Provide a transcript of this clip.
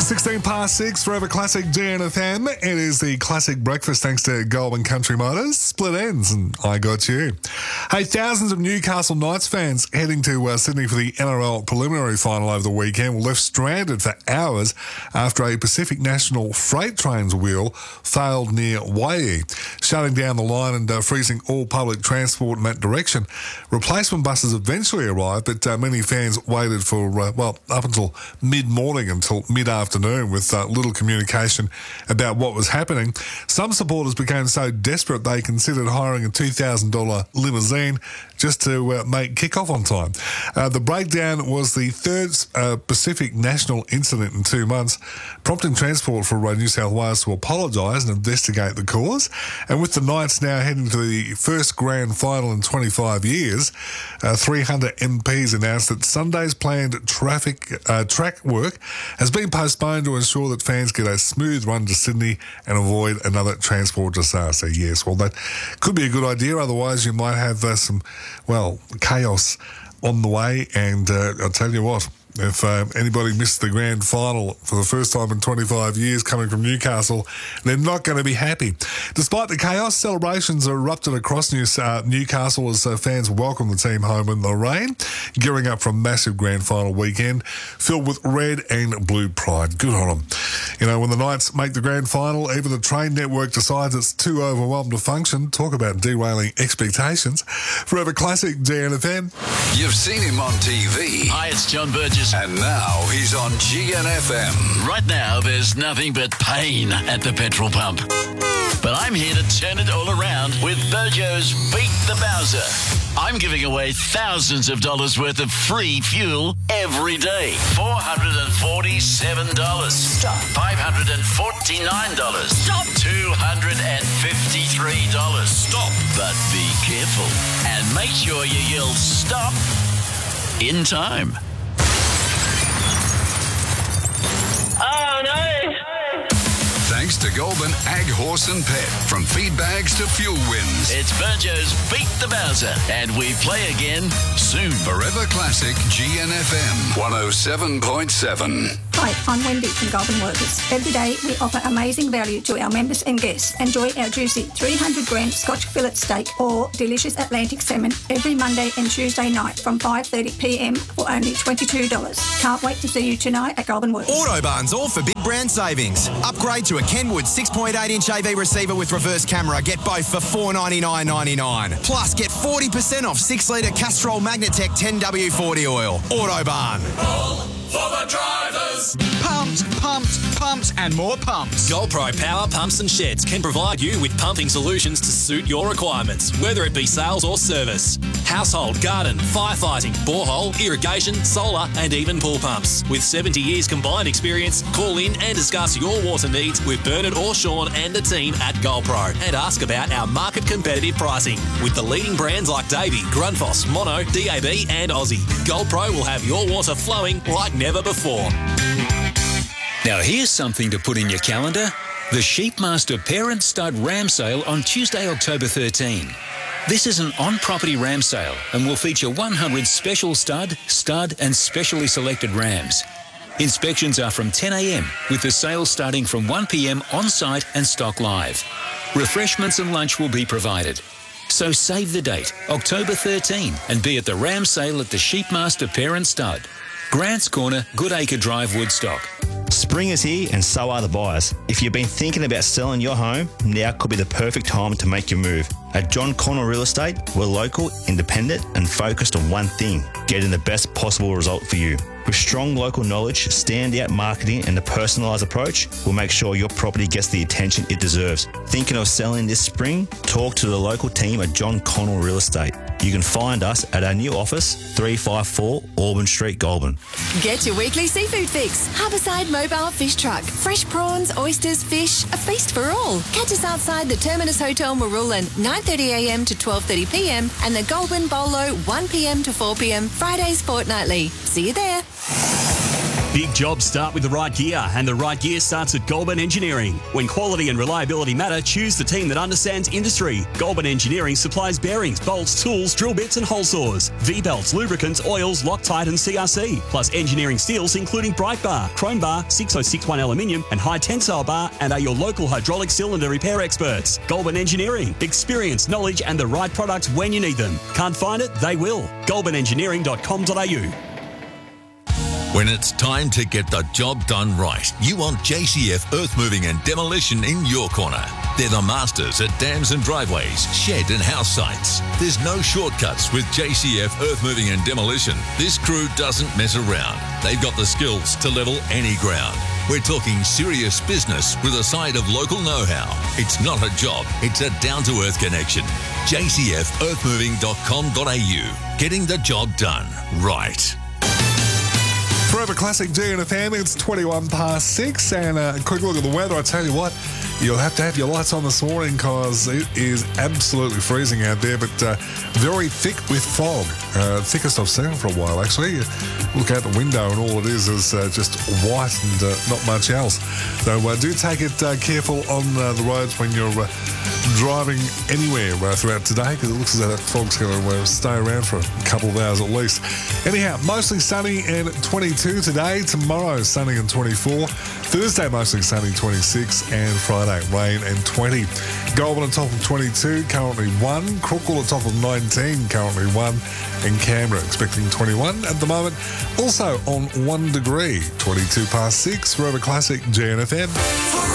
16 past 6, Forever Classic GNFM. It is the classic breakfast thanks to Goulburn Country Motors. Split ends, and I got you. Hey, thousands of Newcastle Knights fans heading to Sydney for the NRL preliminary final over the weekend were left stranded for hours after a Pacific National freight train's wheel failed near Waihi, shutting down the line and freezing all public transport in that direction. Replacement buses eventually arrived, but many fans waited for, up until mid-morning until mid-afternoon with little communication about what was happening. Some supporters became so desperate they considered hiring a $2,000 limousine just to make kick-off on time. The breakdown was the third Pacific National incident in 2 months, prompting Transport for New South Wales to apologise and investigate the cause. And with the Knights now heading to the first grand final in 25 years, 300 MPs announced that Sunday's planned track work has been postponed to ensure that fans get a smooth run to Sydney and avoid another transport disaster. Yes, well, that could be a good idea. Otherwise, you might have some chaos on the way. And I'll tell you what, if anybody missed the grand final for the first time in 25 years coming from Newcastle, they're not going to be happy. Despite the chaos, celebrations erupted across Newcastle as fans welcomed the team home in the rain, gearing up for a massive grand final weekend filled with red and blue pride. Good on them. You know, when the Knights make the grand final, even the train network decides it's too overwhelmed to function. Talk about derailing expectations. Forever Classic GNFM. You've seen him on TV. Hi, it's John Burgess. And now he's on GNFM. Right now, there's nothing but pain at the petrol pump. But I'm here to turn it all around with Burjo's Beat the Bowser. I'm giving away thousands of dollars worth of free fuel every day. $447. Stop. $549. Stop. $253. Stop. But be careful and make sure you yell stop in time. Oh, no. Thanks to Goulburn Ag Horse and Pet. From feed bags to fuel wins. It's Burjo's Beat the Bowser, and we play again soon. Forever Classic GNFM 107.7. Hi, I'm Wendy from Goulburn Workers. Every day we offer amazing value to our members and guests. Enjoy our juicy 300-gram Scotch fillet steak or delicious Atlantic salmon every Monday and Tuesday night from 5:30pm for only $22. Can't wait to see you tonight at Goulburn Workers. Autobarn's all for big brand savings. Upgrade to a Kenwood 6.8-inch AV receiver with reverse camera. Get both for $499.99. Plus, get 40% off 6-litre Castrol Magnatec 10W40 oil. Autobarn. All for the drivers. Pumped, and more pumps. GoldPro Power Pumps and Sheds can provide you with pumping solutions to suit your requirements, whether it be sales or service. Household, garden, firefighting, borehole, irrigation, solar and even pool pumps. With 70 years combined experience, call in and discuss your water needs with Bernard or Sean and the team at GoldPro and ask about our market competitive pricing. With the leading brands like Davey, Grundfos, Mono, DAB and Aussie, GoldPro will have your water flowing like never before. Now here's something to put in your calendar. The Sheepmaster Parent Stud Ram Sale on Tuesday, October 13. This is an on-property ram sale and will feature 100 special stud and specially selected rams. Inspections are from 10 a.m, with the sale starting from 1 p.m. on-site and stock live. Refreshments and lunch will be provided. So save the date, October 13, and be at the ram sale at the Sheepmaster Parent Stud. Grants Corner, Goodacre Drive, Woodstock. Spring is here and so are the buyers. If you've been thinking about selling your home, now could be the perfect time to make your move. At John Connell Real Estate, we're local, independent and focused on one thing, getting the best possible result for you. With strong local knowledge, standout marketing and a personalised approach, we'll make sure your property gets the attention it deserves. Thinking of selling this spring? Talk to the local team at John Connell Real Estate. You can find us at our new office, 354 Auburn Street, Goulburn. Get your weekly seafood fix. Harborside Mobile Fish Truck. Fresh prawns, oysters, fish, a feast for all. Catch us outside the Terminus Hotel Marulan, 9:30am to 12:30pm, and the Goulburn Bolo, 1pm to 4pm, Fridays fortnightly. See you there. Big jobs start with the right gear, and the right gear starts at Goulburn Engineering. When quality and reliability matter, choose the team that understands industry. Goulburn Engineering supplies bearings, bolts, tools, drill bits and hole saws, V-belts, lubricants, oils, Loctite and CRC, plus engineering steels including Bright Bar, Chrome Bar, 6061 aluminium and high tensile bar, and are your local hydraulic cylinder repair experts. Goulburn Engineering. Experience, knowledge and the right products when you need them. Can't find it? They will. goulburnengineering.com.au. When it's time to get the job done right, you want JCF Earth Moving and Demolition in your corner. They're the masters at dams and driveways, shed and house sites. There's no shortcuts with JCF Earth Moving and Demolition. This crew doesn't mess around. They've got the skills to level any ground. We're talking serious business with a side of local know-how. It's not a job, it's a down-to-earth connection. JCFearthmoving.com.au. Getting the job done right. Forever Classic DNFM, it's 21 past 6, and a quick look at the weather. I tell you what, you'll have to have your lights on this morning because it is absolutely freezing out there, but very thick with fog. Thickest I've seen for a while, actually. You look out the window and all it is just white and not much else. So do take it careful on the roads when you're driving anywhere throughout today, because it looks as though that fog's going to stay around for a couple of hours at least. Anyhow, mostly sunny and 22 today. Tomorrow, sunny and 24. Thursday, mostly sunny, 26. And Friday, rain and 20. Goulburn on top of 22, currently 1. Crookle at top of 19, currently 1. And Canberra expecting 21 at the moment. Also on 1 degree, 22 past 6. Forever Classic, JNFM.